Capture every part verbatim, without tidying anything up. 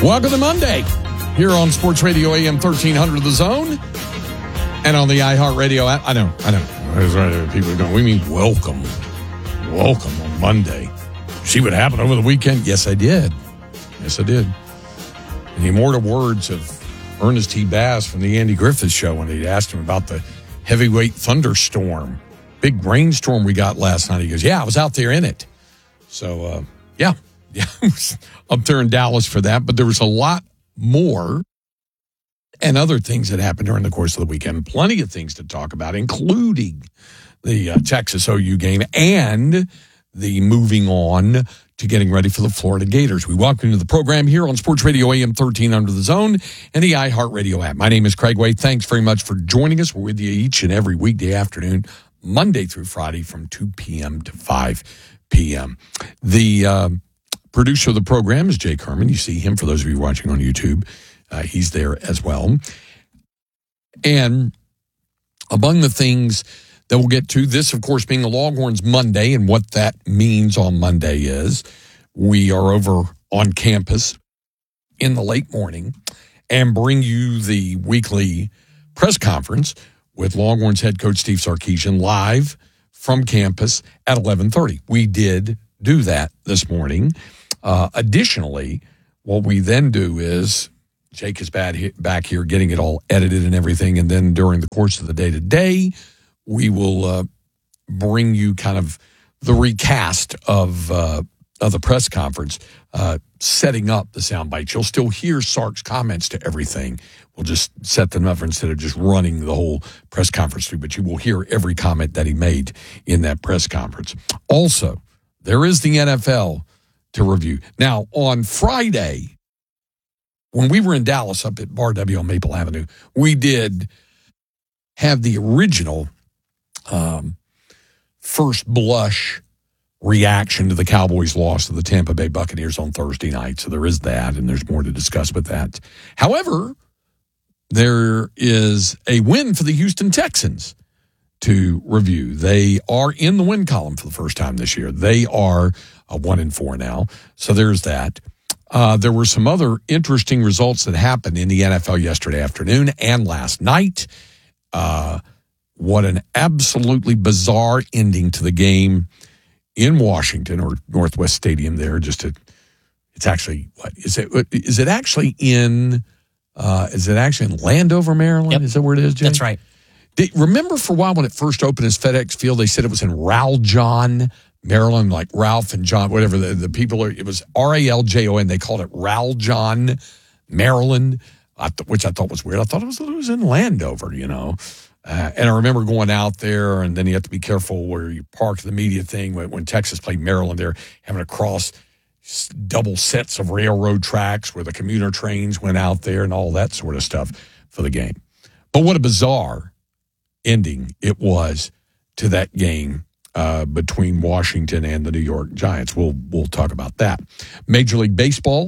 Welcome to Monday here on Sports Radio A M thirteen hundred The Zone and on the iHeartRadio app. I know, I know. People are going, we mean welcome. Welcome on Monday. See what happened over the weekend? Yes, I did. Yes, I did. And the immortal words of Ernest T. Bass from the Andy Griffith Show when he asked him about the heavyweight thunderstorm, big rainstorm we got last night. He goes, yeah, I was out there in it. So, uh, yeah. Yeah, I was up there in Dallas for that, but there was a lot more and other things that happened during the course of the weekend. Plenty of things to talk about, including the uh, Texas O U game and the moving on to getting ready for the Florida Gators. We welcome you to the program here on Sports Radio A M thirteen hundred The Zone and the iHeartRadio app. My name is Craig Way. Thanks very much for joining us. We're with you each and every weekday afternoon, Monday through Friday from two p.m. to five p.m. The uh, producer of the program is Jake Herman. You see him for those of you watching on YouTube. Uh, he's there as well. And among the things that we'll get to, this, of course, being the Longhorns Monday, and what that means on Monday is we are over on campus in the late morning and bring you the weekly press conference with Longhorns head coach Steve Sarkisian live from campus at eleven thirty. We did do that this morning. Uh, additionally, what we then do is Jake is bad he- back here getting it all edited and everything, and then during the course of the day-to-day, we will uh, bring you kind of the recast of uh, of the press conference, uh, setting up the sound bites. You'll still hear Sark's comments to everything. We'll just set them up instead of just running the whole press conference through, but you will hear every comment that he made in that press conference. Also, there is the N F L to review. Now, on Friday, when we were in Dallas up at Bar W on Maple Avenue, we did have the original um, first blush reaction to the Cowboys' loss to the Tampa Bay Buccaneers on Thursday night. So there is that, and there's more to discuss with that. However, there is a win for the Houston Texans to review. They are in the win column for the first time this year. They are a one and four now. So there's that. Uh, there were some other interesting results that happened in the N F L yesterday afternoon and last night. Uh, what an absolutely bizarre ending to the game in Washington, or Northwest Stadium there. Just to, it's actually, what is it? Is it actually in, uh, is it actually in Landover, Maryland? Yep. Is that where it is, Jay? That's right. They, remember for a while when it first opened as FedEx Field, they said it was in Raljon, Maryland, like Ralph and John, whatever the, the people are. It was R A L J O N. They called it Raljon, Maryland, I th- which I thought was weird. I thought it was, it was in Landover, you know. Uh, and I remember going out there, and then you have to be careful where you park the media thing. When, when Texas played Maryland, they're having to cross double sets of railroad tracks where the commuter trains went out there and all that sort of stuff for the game. But what a bizarre ending it was to that game uh, between Washington and the New York Giants. We'll we'll talk about that. Major League Baseball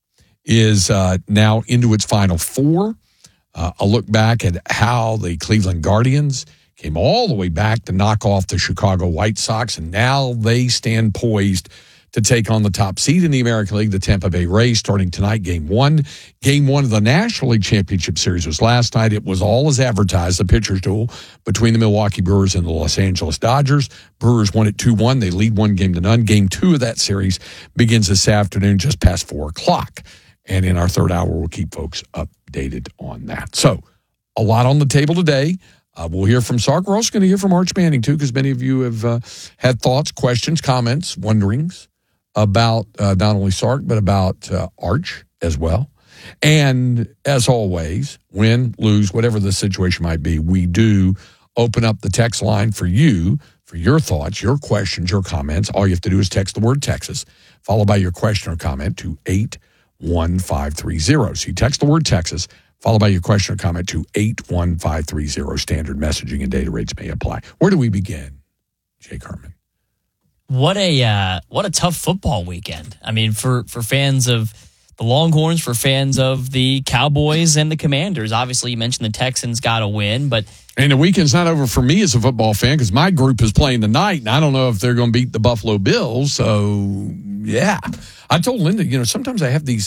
is uh, now into its Final Four. Uh, a look back at how the Cleveland Guardians came all the way back to knock off the Chicago White Sox, and now they stand poised to take on the top seed in the American League, the Tampa Bay Rays, starting tonight, game one. Game one of the National League Championship Series was last night. It was all as advertised, the pitcher's duel between the Milwaukee Brewers and the Los Angeles Dodgers. Brewers won it two one. They lead one game to none. Game two of that series begins this afternoon just past four o'clock. And in our third hour, we'll keep folks updated on that. So a lot on the table today. Uh, we'll hear from Sark. We're also going to hear from Arch Manning, too, because many of you have uh, had thoughts, questions, comments, wonderings about uh, not only Sark, but about uh, Arch as well. And as always, win, lose, whatever the situation might be, we do open up the text line for you, for your thoughts, your questions, your comments. All you have to do is text the word Texas, followed by your question or comment to eight one five three zero. So you text the word Texas, followed by your question or comment to eight one five three zero. Standard messaging and data rates may apply. Where do we begin, Jake Herman? What a uh, what a tough football weekend. I mean, for, for fans of the Longhorns, for fans of the Cowboys and the Commanders. Obviously, you mentioned the Texans got a win, but and the weekend's not over for me as a football fan because my group is playing tonight, and I don't know if they're going to beat the Buffalo Bills. So, yeah. I told Linda, you know, sometimes I have these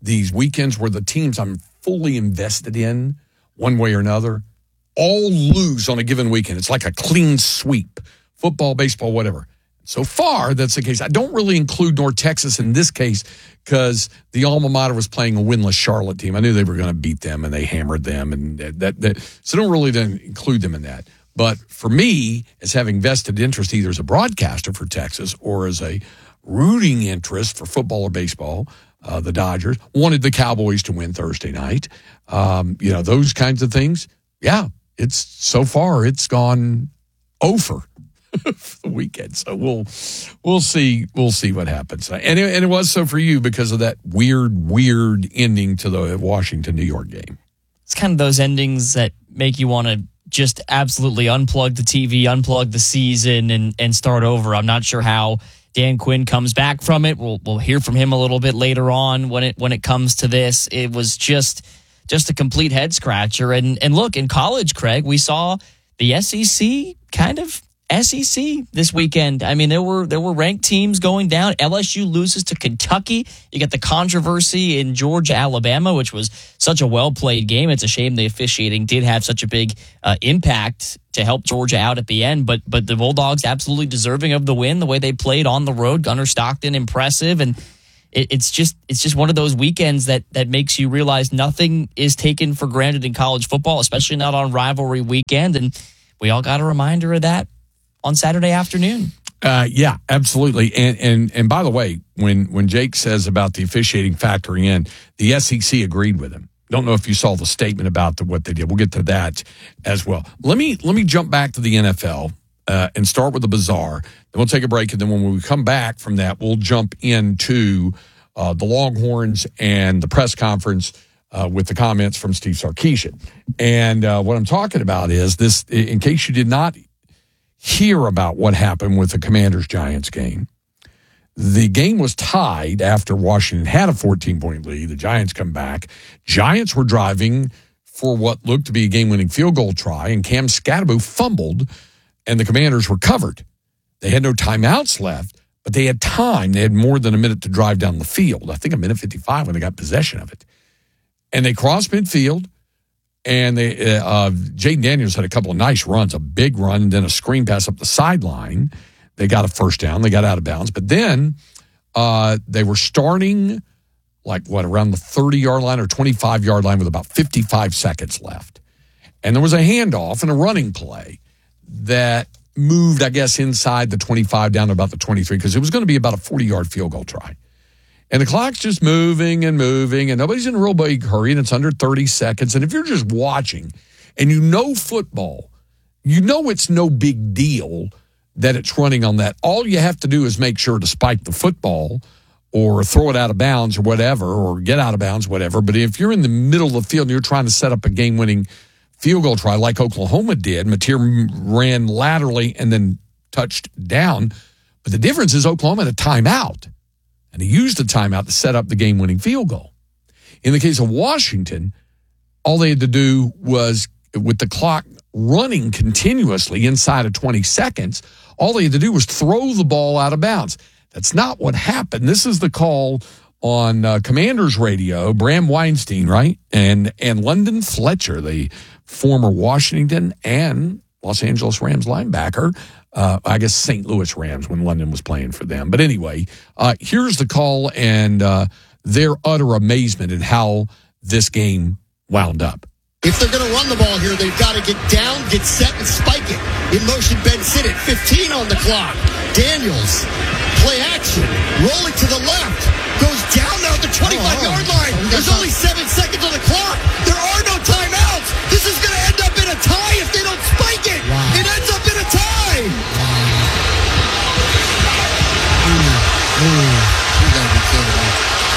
these weekends where the teams I'm fully invested in, one way or another, all lose on a given weekend. It's like a clean sweep, football, baseball, whatever. So far, that's the case. I don't really include North Texas in this case because the alma mater was playing a winless Charlotte team. I knew they were going to beat them, and they hammered them, and that. that so don't really include them in that. But for me, as having vested interest either as a broadcaster for Texas or as a rooting interest for football or baseball, uh, the Dodgers wanted the Cowboys to win Thursday night. Um, you know, those kinds of things. Yeah, it's so far it's gone over for the weekend. So we'll we'll see we'll see what happens. And it, and it was so for you because of that weird weird ending to the Washington New York game. It's kind of those endings that make you want to just absolutely unplug the T V, unplug the season, and and start over. I'm not sure how Dan Quinn comes back from it. We'll we'll hear from him a little bit later on when it when it comes to this. It was just just a complete head scratcher. And and look, in college, Craig, we saw the S E C kind of S E C this weekend. I mean, there were there were ranked teams going down. L S U loses to Kentucky. You got the controversy in Georgia, Alabama, which was such a well-played game. It's a shame the officiating did have such a big uh, impact to help Georgia out at the end. But but the Bulldogs absolutely deserving of the win. The way they played on the road, Gunnar Stockton impressive, and it, it's just it's just one of those weekends that that makes you realize nothing is taken for granted in college football, especially not on rivalry weekend. And we all got a reminder of that on Saturday afternoon. Uh, yeah, absolutely. And and and by the way, when when Jake says about the officiating factoring in, the S E C agreed with him. Don't know if you saw the statement about the, what they did. We'll get to that as well. Let me let me jump back to the N F L uh, and start with the bizarre. Then we'll take a break, and then when we come back from that, we'll jump into uh, the Longhorns and the press conference uh, with the comments from Steve Sarkisian. And uh, what I'm talking about is this, in case you did not hear about what happened with the Commanders-Giants game. The game was tied after Washington had a fourteen-point lead. The Giants come back. Giants were driving for what looked to be a game-winning field goal try, and Cam Scatterbo fumbled, and the Commanders were covered. They had no timeouts left, but they had time. They had more than a minute to drive down the field. I think a minute fifty-five when they got possession of it. And they crossed midfield. And they, uh, Jaden Daniels had a couple of nice runs, a big run, and then a screen pass up the sideline. They got a first down. They got out of bounds. But then uh, they were starting, like, what, around the thirty-yard line or twenty-five-yard line with about fifty-five seconds left. And there was a handoff and a running play that moved, I guess, inside the twenty-five down to about the twenty-three because it was going to be about a forty-yard field goal try. And the clock's just moving and moving, and nobody's in a real big hurry, and it's under thirty seconds. And if you're just watching and you know football, you know it's no big deal that it's running on that. All you have to do is make sure to spike the football or throw it out of bounds or whatever, or get out of bounds, whatever. But if you're in the middle of the field and you're trying to set up a game-winning field goal try like Oklahoma did, Mateer ran laterally and then touched down. But the difference is Oklahoma had a timeout. And he used the timeout to set up the game-winning field goal. In the case of Washington, all they had to do was, with the clock running continuously inside of twenty seconds, all they had to do was throw the ball out of bounds. That's not what happened. This is the call on uh, Commanders radio, Bram Weinstein, right? And, and London Fletcher, the former Washington and Los Angeles Rams linebacker, Uh, I guess Saint Louis Rams when London was playing for them. But anyway, uh, here's the call and uh, their utter amazement at how this game wound up. If they're going to run the ball here, they've got to get down, get set, and spike it. In motion, Ben Sinnott, fifteen on the clock. Daniels, play action, rolling to the left, goes down now at the twenty-five-yard line. There's only seven seconds on the clock. There are no timeouts. This is going to end up in a tie if they don't spike it. Wow. It ends up in a tie. Wow. Ooh, ooh, you got to be kidding me.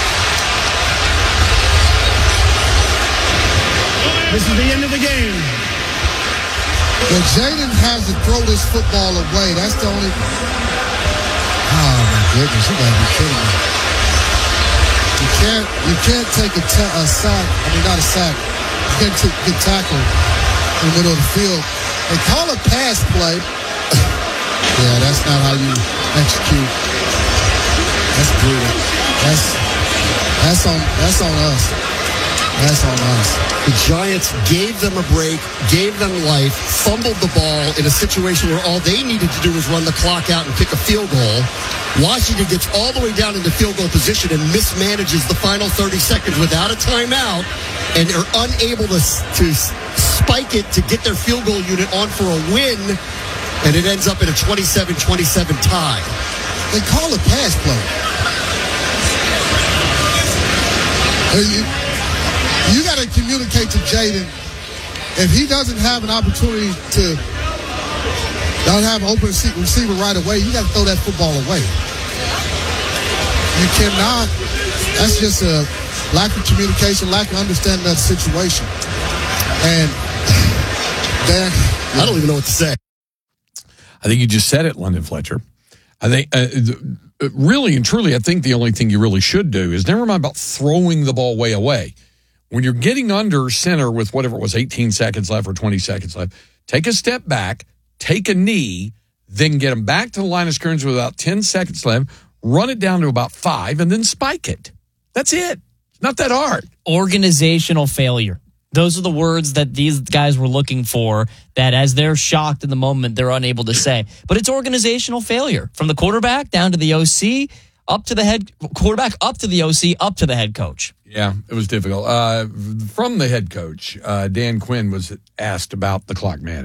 This is the end of the game. Well, Jaden has to throw this football away. That's the only... Oh, my goodness. You got to be kidding me. You can't, you can't take a, ta- a sack. I mean, not a sack. You can't take, get tackled in the middle of the field. They call a pass play. Yeah, that's not how you execute. That's brutal. That's... That's on, that's on us. That's on us. The Giants gave them a break, gave them life, fumbled the ball in a situation where all they needed to do was run the clock out and kick a field goal. Washington gets all the way down into field goal position and mismanages the final thirty seconds without a timeout, and they're unable to, to spike it to get their field goal unit on for a win, and it ends up in a twenty-seven twenty-seven tie. They call it pass play. You, you got to communicate to Jaden. If he doesn't have an opportunity to not have an open receiver right away, you got to throw that football away. You cannot. That's just a lack of communication, lack of understanding of the situation. And Dan, I don't even know what to say. I think you just said it, London Fletcher. I think, uh, really and truly, I think the only thing you really should do is never mind about throwing the ball way away. When you're getting under center with whatever it was, eighteen seconds left or twenty seconds left, take a step back, take a knee, then get them back to the line of scrimmage with about ten seconds left, run it down to about five, and then spike it. That's it. It's not that hard. Organizational failure. Those are the words that these guys were looking for, that as they're shocked in the moment, they're unable to say. But it's organizational failure. From the quarterback down to the O C, up to the head quarterback, up to the O C, up to the head coach. Yeah, it was difficult. Uh, from the head coach, uh, Dan Quinn was asked about the clock management.